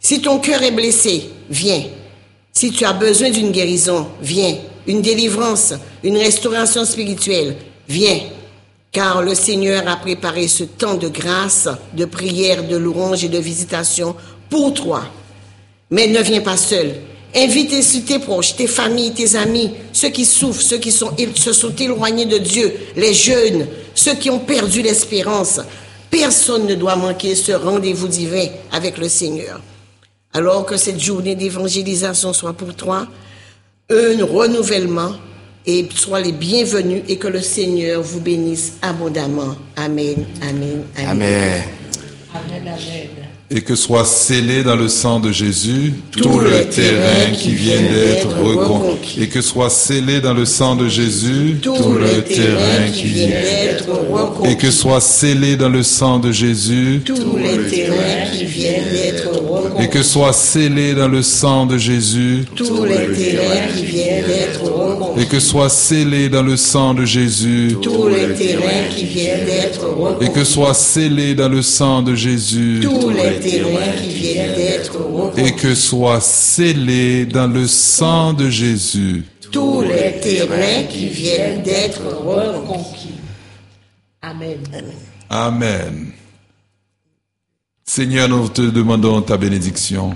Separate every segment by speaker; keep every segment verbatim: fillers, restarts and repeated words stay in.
Speaker 1: Si ton cœur est blessé, viens. Si tu as besoin d'une guérison, viens. Une délivrance, une restauration spirituelle, viens. Car le Seigneur a préparé ce temps de grâce, de prière, de louange et de visitation pour toi. Mais ne viens pas seul. Invite aussi tes proches, tes familles, tes amis, ceux qui souffrent, ceux qui sont, se sont éloignés de Dieu, les jeunes, ceux qui ont perdu l'espérance. Personne ne doit manquer ce rendez-vous divin avec le Seigneur. Alors que cette journée d'évangélisation soit pour toi un renouvellement et sois les bienvenus et que le Seigneur vous bénisse abondamment. Amen, amen, amen.
Speaker 2: Amen.
Speaker 3: Amen, amen.
Speaker 4: Et que soit scellé dans le sang de Jésus
Speaker 1: Tout
Speaker 4: tout
Speaker 1: le
Speaker 4: le
Speaker 1: terrain
Speaker 4: terrain
Speaker 1: qui
Speaker 4: qui vient
Speaker 1: vient
Speaker 4: d'être
Speaker 1: d'être
Speaker 4: reconquis.
Speaker 1: reconquis.
Speaker 4: Et que soit scellé dans le sang de Jésus
Speaker 1: Tout le terrain qui vient d'être reconquis.
Speaker 4: Et que soit scellé dans le sang de Jésus
Speaker 1: Tous les terrains qui viennent d'être reconquis.
Speaker 4: et que soit scellé dans le sang de Jésus
Speaker 1: Tous les terrains qui viennent d'être reconquis.
Speaker 4: et que soit scellé dans le sang de Jésus
Speaker 1: Tous les terrains qui viennent d'être reconquis.
Speaker 4: et que soit scellé dans le sang de Jésus
Speaker 1: Tous les terrains qui viennent d'être reconquis.
Speaker 4: et que soit scellé dans le sang de Jésus.
Speaker 1: Tous les terrains qui viennent d'être reconquis.
Speaker 3: Conquis. Amen.
Speaker 4: Amen. Seigneur, nous te demandons ta bénédiction.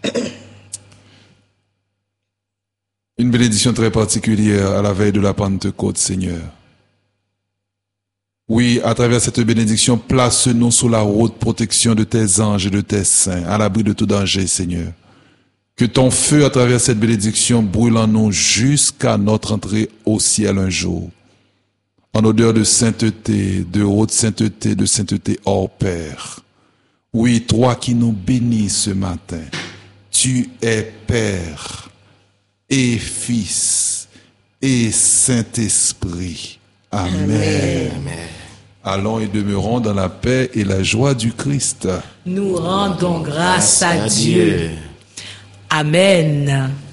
Speaker 4: Une bénédiction très particulière à la veille de la Pentecôte, Seigneur. Oui, à travers cette bénédiction, place-nous sous la haute protection de tes anges et de tes saints, à l'abri de tout danger, Seigneur. Que ton feu, à travers cette bénédiction, brûle en nous jusqu'à notre entrée au ciel un jour. En odeur de sainteté, de haute sainteté, de sainteté hors pair. Oui, toi qui nous bénis ce matin, tu es Père et Fils et Saint-Esprit. Amen.
Speaker 2: Amen.
Speaker 4: Allons et demeurons dans la paix et la joie du Christ.
Speaker 3: Nous rendons grâce à
Speaker 2: À
Speaker 3: Dieu.
Speaker 2: Dieu.
Speaker 3: Amen.